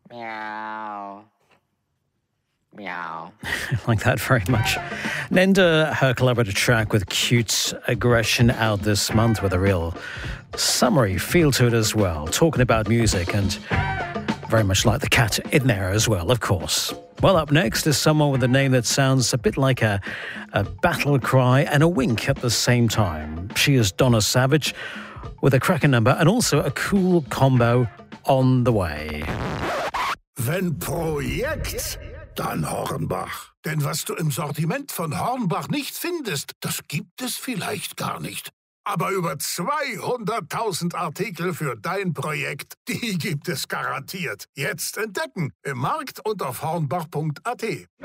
Meow. Meow. Like that very much. Nenda, her collaborative track with Cute Aggression out this month with a real summery feel to it as well. Talking about music and very much like the cat in there as well, of course. Well, up next is someone with a name that sounds a bit like a battle cry and a wink at the same time. She is Donna Savage with a cracking number and also a cool combo on the way. Wenn Projekt, dann Hornbach. Denn was du im Sortiment von Hornbach nicht findest, das gibt es vielleicht gar nicht. Aber über 200.000 Artikel für dein Projekt, die gibt es garantiert. Jetzt entdecken im Markt und auf hornbach.at.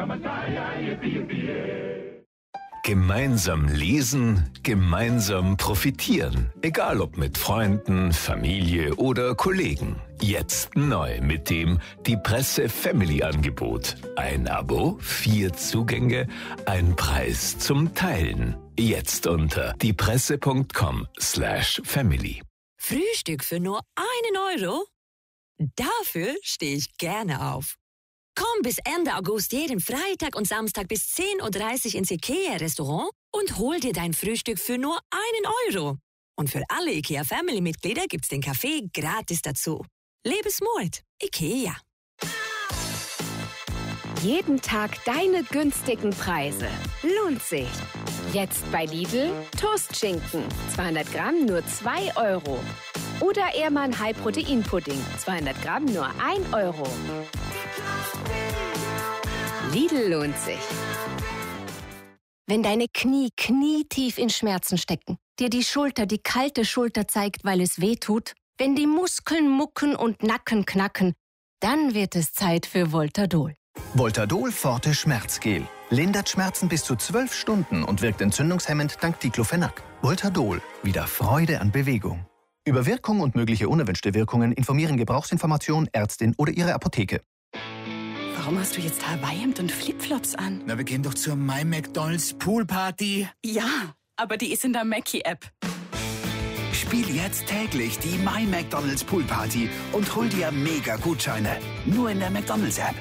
Gemeinsam lesen, gemeinsam profitieren. Egal ob mit Freunden, Familie oder Kollegen. Jetzt neu mit dem Die Presse Family Angebot. Ein Abo, 4 Zugänge, ein Preis zum Teilen. Jetzt unter diepresse.com/family. Frühstück für nur 1 Euro? Dafür stehe ich gerne auf. Komm bis Ende August jeden Freitag und Samstag bis 10.30 Uhr ins IKEA-Restaurant und hol dir dein Frühstück für nur 1 Euro. Und für alle IKEA-Family-Mitglieder gibt's den Kaffee gratis dazu. Lebe smart. IKEA. Jeden Tag deine günstigen Preise. Lohnt sich. Jetzt bei Lidl Toastschinken. 200 Gramm nur 2 Euro. Oder Ehrmann High-Protein-Pudding. 200 Gramm nur 1 Euro. Lidl lohnt sich. Wenn deine Knie knietief in Schmerzen stecken, dir die Schulter die kalte Schulter zeigt, weil es weh tut, wenn die Muskeln mucken und Nacken knacken, dann wird es Zeit für Voltadol. Voltadol Forte Schmerzgel. Lindert Schmerzen bis zu 12 Stunden und wirkt entzündungshemmend dank Diclofenac. Voltadol. Wieder Freude an Bewegung. Über Wirkung und mögliche unerwünschte Wirkungen informieren Gebrauchsinformation, Ärztin oder Ihre Apotheke. Warum hast du jetzt Hawaii-Hemd und Flipflops an? Na, wir gehen doch zur My McDonald's Poolparty. Ja, aber die ist in der Mackie-App. Spiel jetzt täglich die My McDonald's Poolparty und hol dir Mega-Gutscheine. Nur in der McDonald's-App.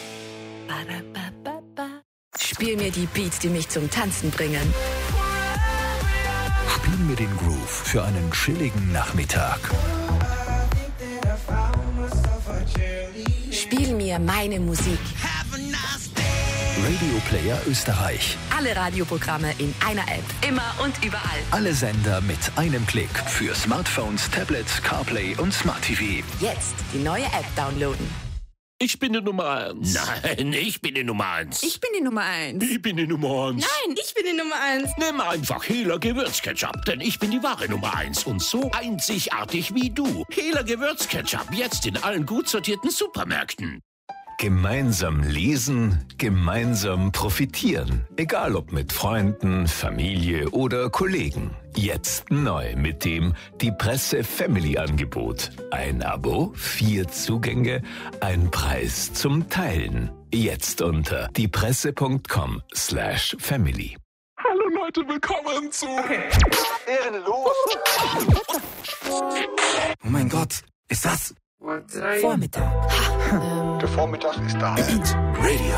Spiel mir die Beats, die mich zum Tanzen bringen. Spiel mir den Groove für einen chilligen Nachmittag. Spiel mir meine Musik. Radio Player Österreich. Alle Radioprogramme in einer App. Immer und überall. Alle Sender mit einem Klick. Für Smartphones, Tablets, CarPlay und Smart TV. Jetzt die neue App downloaden. Ich bin die Nummer 1. Nein, ich bin die Nummer 1. Ich bin die Nummer 1. Ich bin die Nummer 1. Nein, ich bin die Nummer 1. Nimm einfach Hehler Gewürzketchup, denn ich bin die wahre Nummer 1 und so einzigartig wie du. Hehler Gewürzketchup, jetzt in allen gut sortierten Supermärkten. Gemeinsam lesen, gemeinsam profitieren. Egal ob mit Freunden, Familie oder Kollegen. Jetzt neu mit dem Die Presse Family Angebot. Ein Abo, 4 Zugänge, ein Preis zum Teilen. Jetzt unter diepresse.com/family. Hallo Leute, willkommen zu... Ehrenlos. Oh mein Gott, ist das... Vormittag. Der Vormittag ist da. Radio.